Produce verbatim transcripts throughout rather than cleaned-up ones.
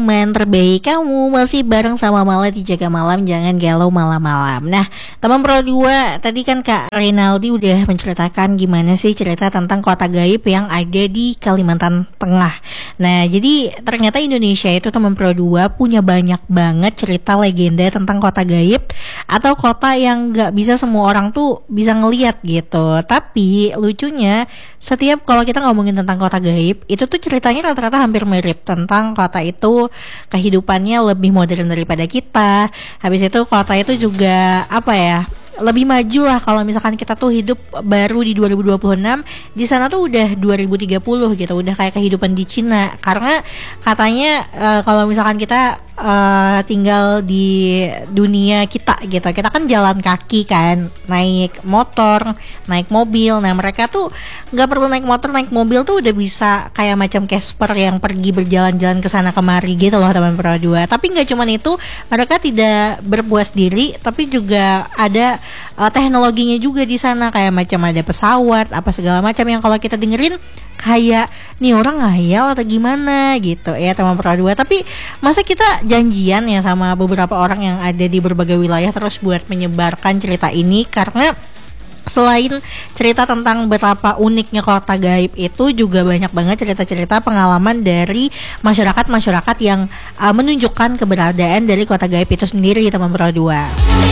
teman terbaik kamu. Masih bareng sama Mala di Jaga Malam, jangan galau malam-malam. Nah, teman Pro dua, tadi kan Kak Rinaldi udah menceritakan gimana sih cerita tentang kota gaib yang ada di Kalimantan Tengah. Nah, jadi ternyata Indonesia itu teman Pro dua punya banyak banget cerita legenda tentang kota gaib atau kota yang gak bisa semua orang tuh bisa ngeliat gitu. Tapi lucunya, setiap kalau kita ngomongin tentang kota gaib, itu tuh ceritanya rata-rata hampir mirip tentang kota itu kehidupannya lebih modern daripada kita. Habis itu kota itu juga apa ya, lebih maju lah. Kalau misalkan kita tuh hidup baru di dua ribu dua puluh enam, di sana tuh udah dua ribu tiga puluh gitu, udah kayak kehidupan di Cina. Karena katanya uh, kalau misalkan kita uh, tinggal di dunia kita gitu, kita kan jalan kaki kan, naik motor, naik mobil. Nah mereka tuh nggak perlu naik motor, naik mobil tuh udah bisa kayak macam Casper yang pergi berjalan-jalan ke sana kemari gitu loh teman Pro dua. Tapi nggak cuman itu, mereka tidak berpuas diri, tapi juga ada Uh, teknologinya juga di sana, kayak macam ada pesawat apa segala macam yang kalau kita dengerin kayak nih orang ngayal atau gimana gitu ya teman Pro dua. Tapi masa kita janjian ya sama beberapa orang yang ada di berbagai wilayah terus buat menyebarkan cerita ini, karena selain cerita tentang betapa uniknya kota gaib itu, juga banyak banget cerita-cerita pengalaman dari masyarakat-masyarakat yang uh, menunjukkan keberadaan dari kota gaib itu sendiri teman Pro dua.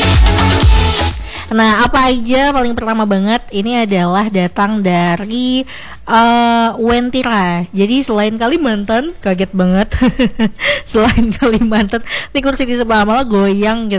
Nah, apa aja? Paling pertama banget ini adalah datang dari uh, Wentira. Jadi selain Kalimantan, kaget banget. Selain Kalimantan, ini kursi di sebelah malah goyang gitu.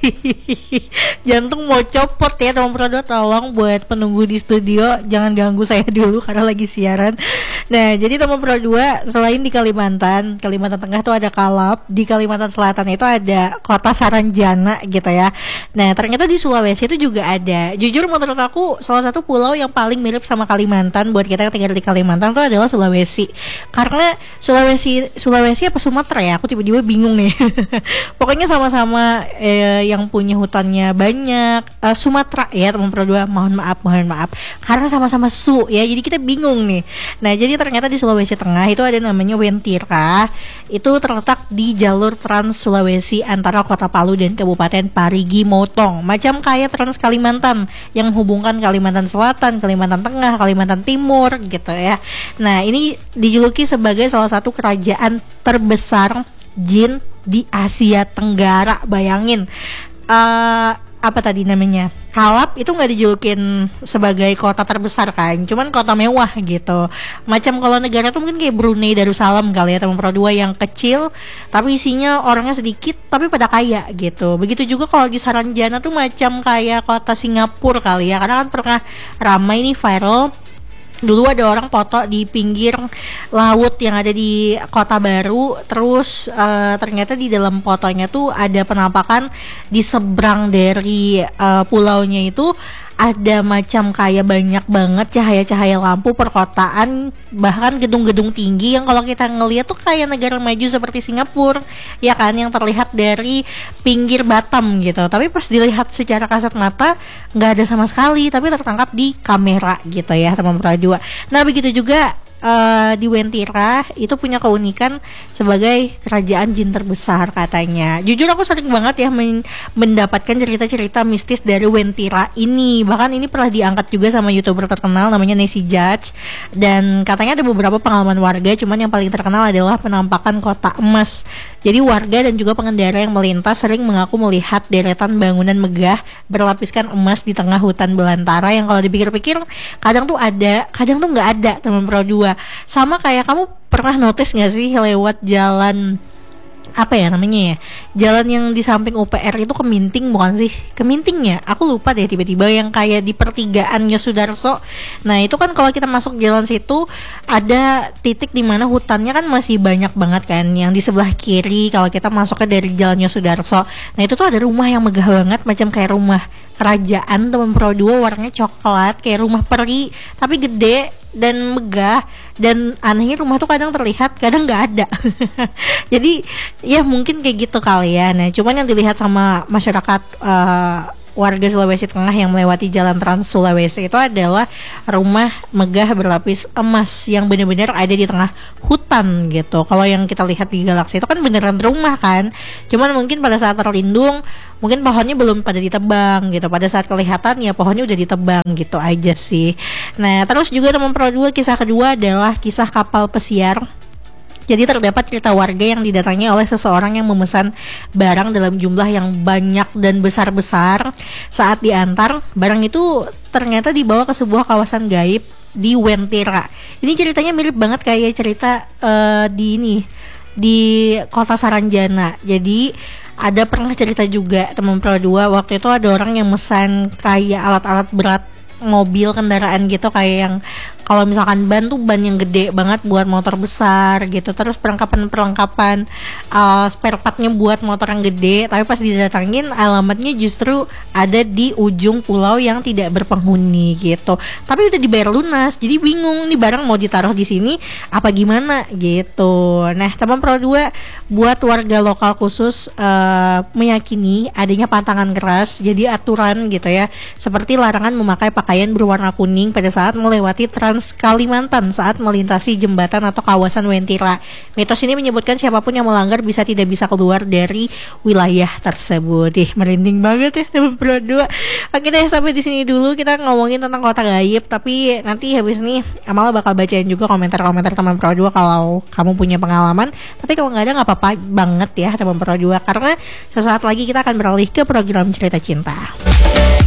Jantung mau copot ya teman Pro dua. Tolong buat penunggu di studio jangan ganggu saya dulu karena lagi siaran. Nah, jadi teman Pro dua, selain di Kalimantan, Kalimantan Tengah tuh ada Kalap, di Kalimantan Selatan itu ada kota Saranjana gitu ya. Nah, ternyata di Sulawesi itu juga ada. Jujur menurut aku salah satu pulau yang paling mirip sama Kalimantan buat kita yang tinggal di Kalimantan itu adalah Sulawesi. Karena Sulawesi Sulawesi apa Sumatera ya? Aku tiba-tiba bingung nih. Pokoknya sama-sama eh, yang punya hutannya banyak. eh, Sumatera ya teman Pro dua. Mohon maaf, mohon maaf. Karena sama-sama su ya. Jadi kita bingung nih. Nah, jadi ternyata di Sulawesi Tengah itu ada namanya Wentira. Itu terletak di jalur Trans Sulawesi antara Kota Palu dan Kabupaten Parigi Motong. Macam kayak Trans Kalimantan yang menghubungkan Kalimantan Selatan, Kalimantan Tengah, Kalimantan Timur gitu ya. Nah, ini dijuluki sebagai salah satu kerajaan terbesar jin di Asia Tenggara. Bayangin, uh, apa tadi namanya? Kalap itu nggak dijulukin sebagai kota terbesar kan, cuman kota mewah gitu. Macam kalau negara tuh mungkin kayak Brunei Darussalam kali ya teman Pro dua, yang kecil tapi isinya orangnya sedikit tapi pada kaya gitu. Begitu juga kalau di Saranjana tuh macam kayak kota Singapura kali ya, karena kan pernah ramai nih viral. Dulu ada orang foto di pinggir laut yang ada di Kota Baru. Terus uh, ternyata di dalam fotonya tuh ada penampakan di seberang dari uh, pulaunya itu ada macam kayak banyak banget cahaya-cahaya lampu perkotaan, bahkan gedung-gedung tinggi yang kalau kita ngeliat tuh kayak negara maju seperti Singapura ya kan, yang terlihat dari pinggir Batam gitu. Tapi pas dilihat secara kasat mata nggak ada sama sekali, tapi tertangkap di kamera gitu ya teman Pro dua. Nah, begitu juga Uh, di Wentira itu punya keunikan sebagai kerajaan jin terbesar katanya. Jujur aku sering banget ya men- mendapatkan cerita-cerita mistis dari Wentira ini. Bahkan ini pernah diangkat juga sama YouTuber terkenal namanya Nancy Judge. Dan katanya ada beberapa pengalaman warga, cuman yang paling terkenal adalah penampakan kota emas. Jadi warga dan juga pengendara yang melintas sering mengaku melihat deretan bangunan megah berlapiskan emas di tengah hutan belantara yang kalau dipikir-pikir kadang tuh ada, kadang tuh nggak ada teman Pro dua. Sama kayak kamu pernah notice gak sih lewat jalan apa ya namanya ya, jalan yang di samping U P R itu Keminting bukan sih? Keminting ya? Aku lupa deh, tiba-tiba yang kayak di pertigaannya Sudarso. Nah itu kan kalau kita masuk jalan situ ada titik di mana hutannya kan masih banyak banget kan. Yang di sebelah kiri kalau kita masuknya dari jalannya Sudarso, nah itu tuh ada rumah yang megah banget, macam kayak rumah kerajaan teman Pro dua, warnanya coklat kayak rumah peri tapi gede dan megah. Dan anehnya rumah tuh kadang terlihat, kadang nggak ada. Jadi ya mungkin kayak gitu kali ya. Nah cuman yang dilihat sama masyarakat uh, warga Sulawesi Tengah yang melewati jalan Trans Sulawesi itu adalah rumah megah berlapis emas yang benar-benar ada di tengah hutan gitu. Kalau yang kita lihat di Galaksi itu kan beneran rumah kan, cuman mungkin pada saat terlindung mungkin pohonnya belum pada ditebang gitu, pada saat kelihatan ya pohonnya udah ditebang gitu aja sih. Nah terus juga teman Pro dua, kisah kedua adalah kisah kapal pesiar. Jadi terdapat cerita warga yang didatangi oleh seseorang yang memesan barang dalam jumlah yang banyak dan besar-besar. Saat diantar, barang itu ternyata dibawa ke sebuah kawasan gaib di Wentira. Ini ceritanya mirip banget kayak cerita uh, di ini, di kota Saranjana. Jadi ada pernah cerita juga teman Pro dua, waktu itu ada orang yang mesan kayak alat-alat berat, mobil, kendaraan gitu, kayak yang kalau misalkan ban tuh ban yang gede banget buat motor besar gitu, terus perlengkapan-perlengkapan uh, spare partnya buat motor yang gede, tapi pas didatangin alamatnya justru ada di ujung pulau yang tidak berpenghuni gitu, tapi udah dibayar lunas, jadi bingung nih barang mau ditaruh di sini apa gimana gitu. Nah teman Pro dua, buat warga lokal khusus uh, meyakini adanya pantangan keras, jadi aturan gitu ya, seperti larangan memakai pakaian berwarna kuning pada saat melewati Trans Kalimantan saat melintasi jembatan atau kawasan Wentira. Mitos ini menyebutkan siapapun yang melanggar bisa tidak bisa keluar dari wilayah tersebut. Ih, merinding banget ya teman Pro dua. Oke deh, sampai di sini dulu kita ngomongin tentang kota gaib, tapi nanti habis ini Amala bakal bacain juga komentar-komentar teman Pro dua kalau kamu punya pengalaman. Tapi kalau nggak ada nggak apa-apa banget ya teman Pro dua, karena sesaat lagi kita akan beralih ke program cerita cinta.